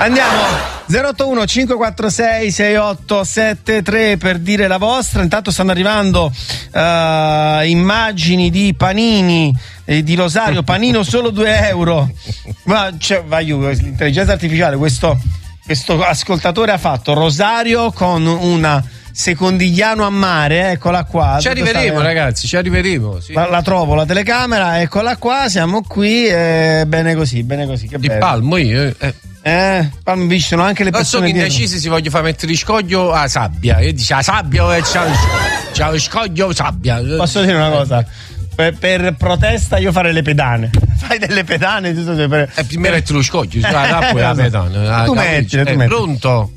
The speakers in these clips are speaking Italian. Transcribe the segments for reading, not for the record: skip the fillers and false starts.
Andiamo 081 546 6873 per dire la vostra. Intanto stanno arrivando immagini di panini di Rosario, panino solo 2 euro. Ma l'intelligenza artificiale, questo ascoltatore ha fatto Rosario con una Secondigliano a mare, eccola qua. Ci arriveremo, ragazzi, ci arriveremo. Sì. La trovo la telecamera, eccola qua, siamo qui. Bene così, che bello. Il palmo io. Palmo, ci sono anche le persone. Non so che indecisi si voglia far mettere scoglio a sabbia. E dice a sabbia e c'ha scoglio sabbia. Posso dire una cosa? Per protesta io farei le pedane. Fai delle pedane. Prima metti lo scoglio, poi la pedana. Tu metti. Pronto?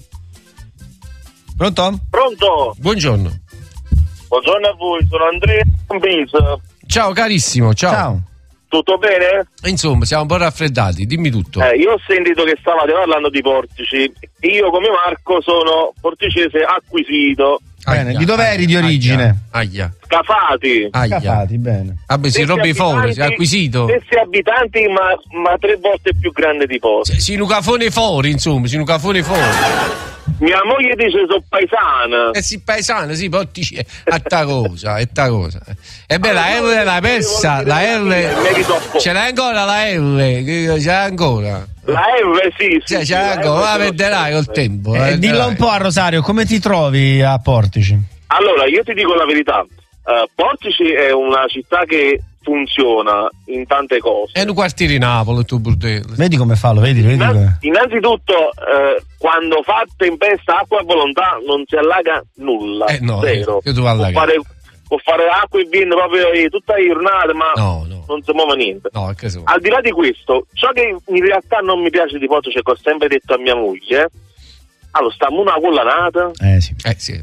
Pronto? Pronto? Buongiorno. Buongiorno a voi, sono Andrea Bis. Ciao carissimo, ciao. Tutto bene? Insomma, siamo un po' raffreddati, dimmi tutto. Io ho sentito che stavate parlando di portici. Io come Marco sono porticese acquisito. Bene, di dove eri di origine? Scafati. Scafati, bene. Vabbè, si robe i fori, si è acquisito. Stessi abitanti, ma 3 volte più grande di Posi. Si nucafone fuori, insomma, si nucafone fuori. Mia moglie dice sono paesana. Sì, paesana, sì, portici è ta cosa. E beh, la R l'ha persa, la R ce l'hai ancora la R, ce l'hai ancora. La R sì. Ce l'hai ancora, la perderai col tempo. Dillo un po' a Rosario, come ti trovi a Portici? Allora, io ti dico la verità. Portici è una città che funziona in tante cose. È un quartiere di Napoli, tu bordello. Vedi come fallo, vedi. Innanzitutto, quando fa tempesta acqua a volontà non si allaga nulla. Zero. Può fare acqua e vino proprio tutta la giornata, ma non si muove niente. Al di là di questo, ciò che in realtà non mi piace di Portici, che ho sempre detto a mia moglie, allora stiamo una collanata. Sì.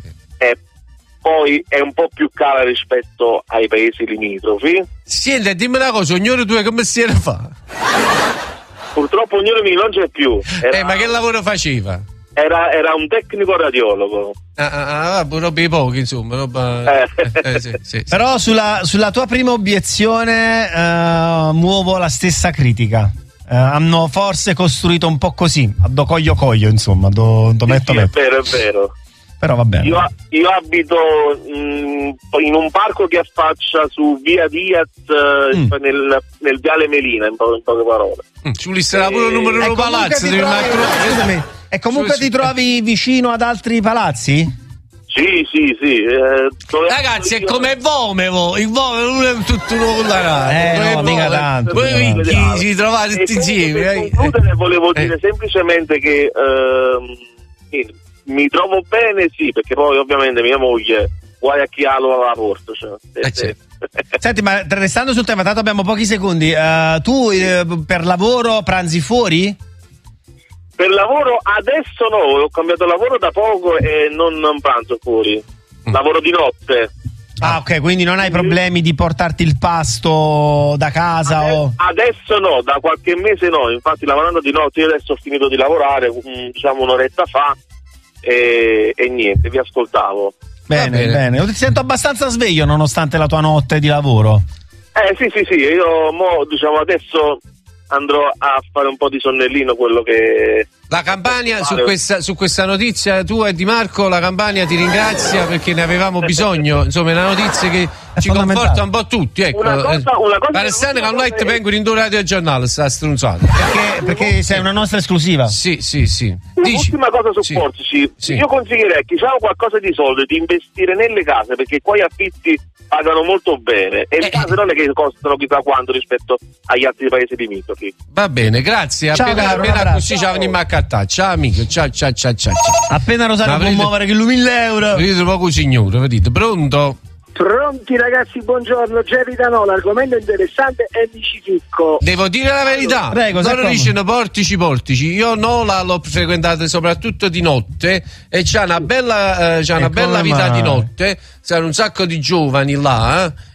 Poi è un po' più cara rispetto ai paesi limitrofi. Senti, dimmi una cosa, ognuno tu come si fa? Purtroppo ognuno non c'è più. Ma che lavoro faceva? Era un tecnico radiologo. Roba di pochi, insomma. Sì. Però sulla tua prima obiezione muovo la stessa critica. Hanno forse costruito un po' così, a do coglio, insomma, metto. È vero. Però va bene. Io abito in un parco che affaccia su via Diaz nel viale Melina, in poche parole. Ci sarà pure il numero del palazzo. E comunque ti trovi vicino ad altri palazzi? Sì. Ragazzi, è come Vomevo. Il Vomevo non è tutto uno no, mica tanto. Voi ricchi si trovate tutti insieme. Per concludere volevo dire semplicemente che mi trovo bene, sì, perché poi ovviamente mia moglie guai a chi ha la porta. Senti, ma restando sul tema, tanto abbiamo pochi secondi. Tu per lavoro pranzi fuori? Per lavoro adesso no, ho cambiato lavoro da poco e non pranzo fuori. Lavoro di notte. Ok, quindi non hai problemi di portarti il pasto da casa? Adesso no, da qualche mese no, infatti lavorando di notte io adesso ho finito di lavorare, diciamo un'oretta fa. E niente, vi ascoltavo. Bene. Io ti sento abbastanza sveglio nonostante la tua notte di lavoro. Sì, io diciamo adesso andrò a fare un po' di sonnellino, quello che... La Campania, su questa notizia tua e di Marco, la Campania ti ringrazia perché ne avevamo bisogno, insomma è una notizia che ci conforta un po' tutti, ecco. Una cosa Palestina che non vengono in due radio al giornale, sta strunzata. Perché sei una nostra esclusiva. Sì. L'ultima cosa su Portici, io consiglierei chi ha qualcosa di soldi di investire nelle case, perché qua gli affitti pagano molto bene e le case non è che costano chissà quanto rispetto agli altri paesi limitrofi. Va bene, grazie. Ciao, appena così ci venimmo a cattare. Ciao amico, ciao. Appena Rosario può muovere che lui 1.000 euro. Vedete poco signore, vedete, pronto? Pronti ragazzi, buongiorno, Jerry Danò, l'argomento interessante è Nicicicco. Devo dire la verità, prego, loro dicono portici, io l'ho frequentata soprattutto di notte e c'ha una bella vita di notte, c'erano un sacco di giovani là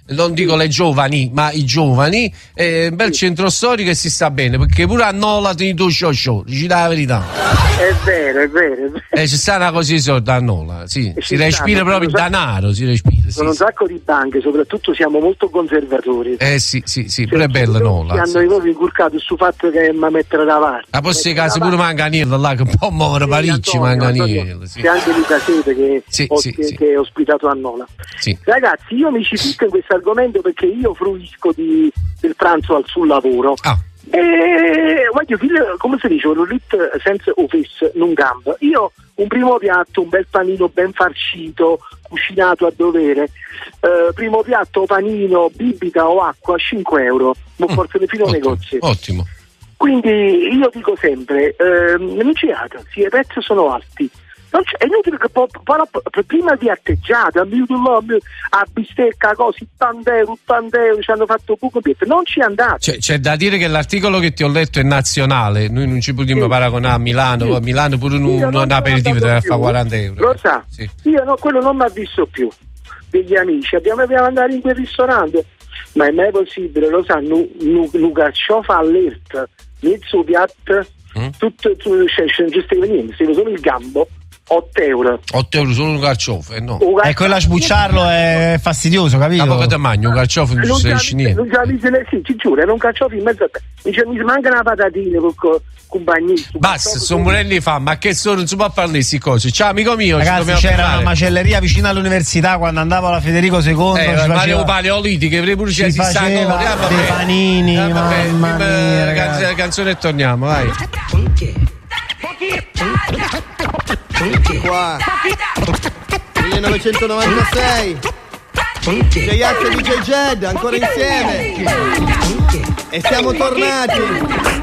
non dico le giovani, ma i giovani, un bel centro storico e si sta bene, perché pure a Nola tenuto show, dici la verità. È vero. Ci sta una così sorda a Nola, sì, si respira proprio il denaro, si respira. Sono un sacco di banche, soprattutto siamo molto conservatori. Sì, pure è bella Nola. Hanno proprio inculcato sul fatto che mi mettere davanti. Ma poi queste case pure Manganiello là, che un po' muore parecchio Manganiello. C'è anche Luca Sete che è ospitato a Nola. Sì. Ragazzi, io mi ci ficco in questo argomento perché io fruisco del pranzo sul lavoro. E voglio dire, come si dice, un rit senza offesa non gamba. Io un primo piatto, un bel panino ben farcito, cucinato a dovere, primo piatto panino, bibita o acqua, 5 euro, non forse ne fino negozio. Ottimo. Quindi io dico sempre, non c'è altro, sì, i prezzi sono alti. È inutile che prima di atteggiata a bistecca così 80 euro ci hanno fatto poco pietro, non ci andate. C'è da dire che l'articolo che ti ho letto è nazionale, noi non ci potremmo paragonare a Milano, a Milano pure un aperitivo deve fare 40 euro. Lo sa, io quello non mi ha visto più degli amici, dobbiamo andare in quel ristorante, ma è mai possibile, lo sa, un carciofo all'ert, mezzo piatto, tutto giusto venire, solo il gambo. 8 euro solo un carciofo, no. E quella sbucciarlo è fastidioso, capito? Ma poco te mangi un carciofo non ci sei niente. Non sì, ti giuro, era un carciofo in mezzo a te. Mi manca una patatina con bagnetto. Basta, sono morelli fa, ma che sono, non si può parlare di queste cose. Ciao amico mio, ragazzi, c'era una macelleria vicino all'università quando andavo alla Federico II. Mario Paleoliti che avrei pure ci faceva dei panini, mamma mia, canzone e torniamo, vai. Qua 1996 J-Ax e DJ Jed ancora insieme e siamo tornati.